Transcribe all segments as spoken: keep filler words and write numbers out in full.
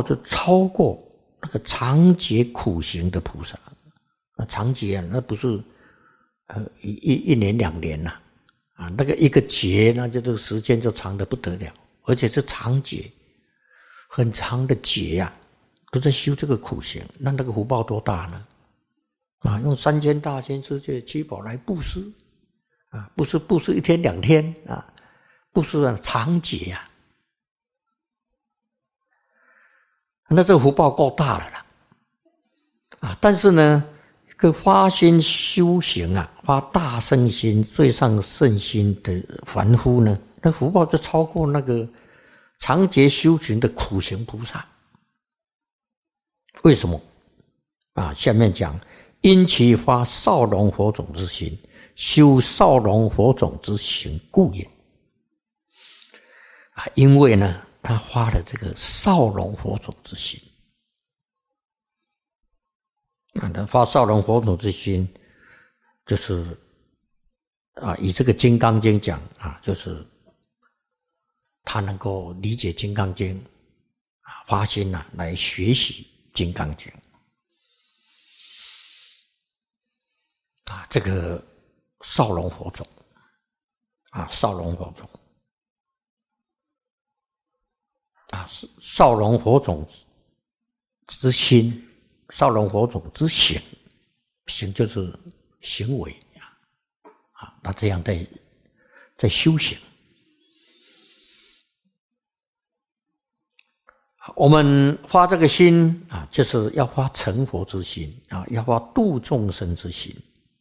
就超过那个长劫苦行的菩萨。啊，长劫啊，那不是呃一一年两年呐、啊，啊，那个一个劫，那就这个时间就长得不得了，而且是长劫，很长的劫呀、啊，都在修这个苦行，那那个福报多大呢？啊，用三千大千世界七宝来布施，啊，不是布施一天两天啊，布施啊长劫呀、啊，那这个福报够大了啦，啊，但是呢，一个发心修行啊，发大圣心、最上圣心的凡夫呢，那福报就超过那个长劫修行的苦行菩萨。为什么？啊，下面讲。因其发少龙火种之心，修少龙火种之行故也。啊，因为呢，他发了这个少龙火种之心。啊，他发少龙火种之心，就是啊，以这个《金刚经》讲啊，就是他能够理解《金刚经》，啊，发心啊来学习《金刚经》。啊，这个少龙火种，啊，少龙火种，啊，少龙火种之心，少龙火种之行，行就是行为啊，啊，那这样在在修行。我们发这个心啊，就是要发成佛之心啊，要发度众生之心。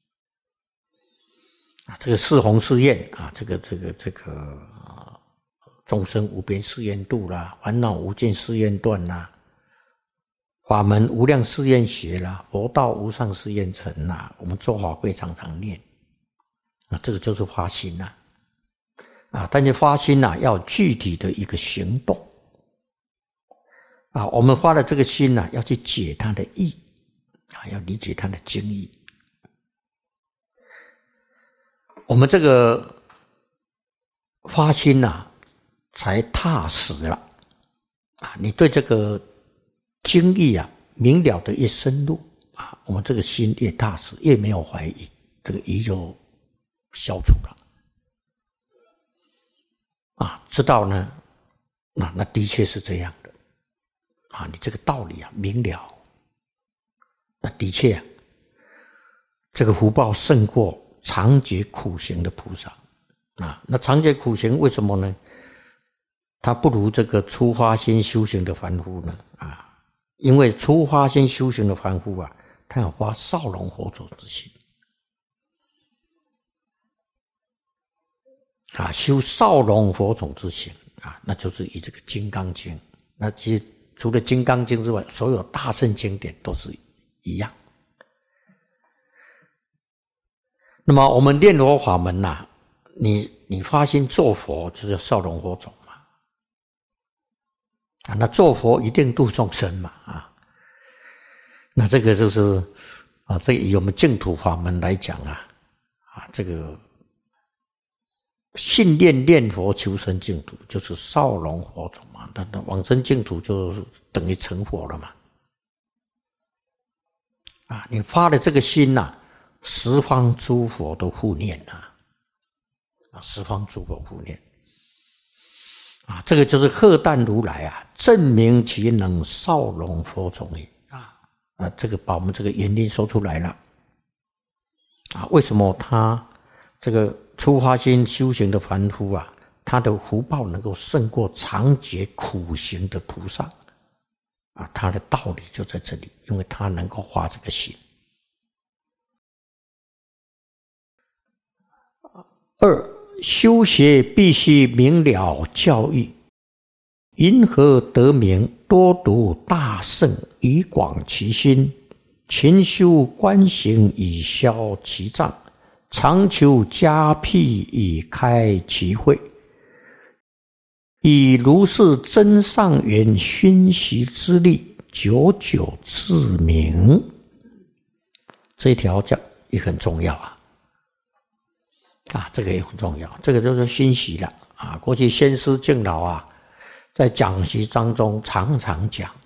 啊，这个四弘誓愿啊，这个这个这个啊，众生无边誓愿度啦，烦恼无尽誓愿断啦，法门无量誓愿学啦，佛道无上誓愿成啦，我们做法会常常念啊，这个就是发心呐啊，但是发心呐、啊、要具体的一个行动啊，我们发了这个心呐、啊，要去解它的义啊，要理解它的经义。我们这个发心啊，才踏实了啊！你对这个经义啊明了的越深入啊，我们这个心越踏实，越没有怀疑，这个疑就消除了啊！知道呢，那那的确是这样的啊！你这个道理啊明了，那的确啊，这个福报胜过长劫苦行的菩萨啊，那长劫苦行为什么呢？他不如这个初发心修行的凡夫呢啊，因为初发心修行的凡夫啊，他要发少龙火种之心啊，修少龙火种之心啊，那就是以这个《金刚经》。那其实除了《金刚经》之外，所有大圣经典都是一样。那么我们念佛法门呐、啊，你你发心做佛，就是少龙火种嘛，啊，那做佛一定度众生嘛，啊，那这个就是啊，这个以我们净土法门来讲啊，啊，这个信念念佛求生净土，就是少龙火种嘛，那那往生净土就等于成佛了嘛，啊，你发的这个心呐、啊。十方诸佛都护念啊，啊，十方诸佛护念啊，这个就是荷担如来啊，证明其能少龙火种也啊啊，这个把我们这个原因说出来了啊，为什么他这个初发心修行的凡夫啊，他的福报能够胜过长劫苦行的菩萨啊？他的道理就在这里，因为他能够发这个心。二，修学必须明了教育，因何得名？多读大圣以广其心，勤修观行以消其障，常求迦辟以开其慧，以如是真上缘熏习之力，久久自明。这一条讲也很重要啊。啊，这个也很重要，这个就是熏习了啊。过去先师敬老啊，在讲习当中常常讲